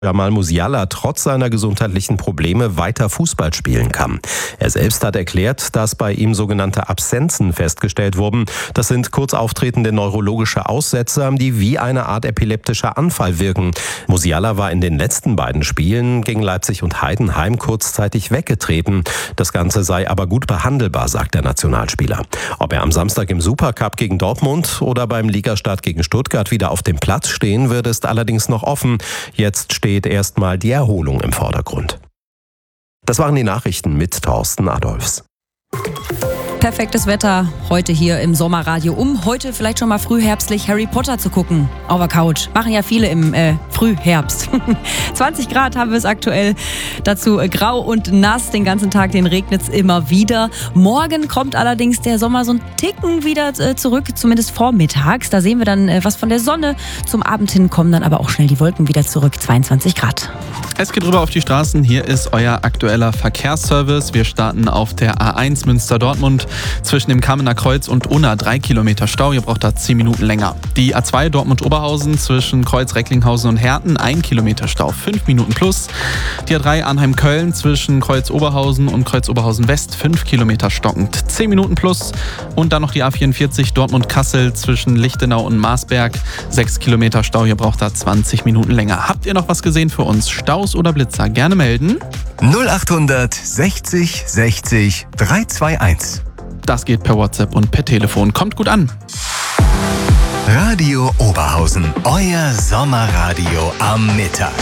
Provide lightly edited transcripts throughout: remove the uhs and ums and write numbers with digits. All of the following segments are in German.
Jamal Musiala trotz seiner gesundheitlichen Probleme weiter Fußball spielen kann. Er selbst hat erklärt, dass bei ihm sogenannte Absenzen festgestellt wurden. Das sind kurz auftretende neurologische Aussetzer, die wie eine Art epileptischer Anfall wirken. Musiala war in den letzten beiden Spielen gegen Leipzig und Heidenheim kurzzeitig weggetreten. Das Ganze sei aber gut behandelbar, sagt der Nationalspieler. Ob er am Samstag im Supercup gegen Dortmund oder beim Ligastart gegen Stuttgart wieder auf dem Platz stehen wird, ist allerdings noch offen. Jetzt steht erstmal die Erholung im Vordergrund. Das waren die Nachrichten mit Thorsten Adolfs. Perfektes Wetter heute hier im Sommerradio, um heute vielleicht schon mal frühherbstlich Harry Potter zu gucken auf der Couch. Machen ja viele im Frühherbst. 20 Grad haben wir es aktuell. Dazu grau und nass den ganzen Tag, den regnet es immer wieder. Morgen kommt allerdings der Sommer so ein Ticken wieder zurück, zumindest vormittags. Da sehen wir dann was von der Sonne. Zum Abend hin kommen dann aber auch schnell die Wolken wieder zurück. 22 Grad. Es geht rüber auf die Straßen. Hier ist euer aktueller Verkehrsservice. Wir starten auf der A1 Münster-Dortmund. Zwischen dem Kamener Kreuz und Unna 3 Kilometer Stau. Ihr braucht da 10 Minuten länger. Die A2 Dortmund-Oberhausen zwischen Kreuz-Recklinghausen und Herten 1 Kilometer Stau, 5 Minuten plus. Die A3 Arnheim-Köln zwischen Kreuz-Oberhausen und Kreuz-Oberhausen-West 5 Kilometer stockend, 10 Minuten plus. Und dann noch die A44 Dortmund-Kassel zwischen Lichtenau und Marsberg 6 Kilometer Stau. Ihr braucht da 20 Minuten länger. Habt ihr noch was gesehen für uns? Staus oder Blitzer? Gerne melden. 0800 60 60 321. Das geht per WhatsApp und per Telefon. Kommt gut an. Radio Oberhausen, euer Sommerradio am Mittag.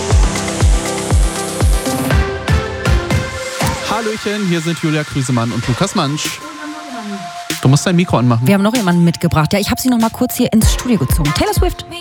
Hallöchen, hier sind Julia Krüsemann und Lukas Mansch. Du musst dein Mikro anmachen. Wir haben noch jemanden mitgebracht. Ja, ich habe sie noch mal kurz hier ins Studio gezogen. Taylor Swift.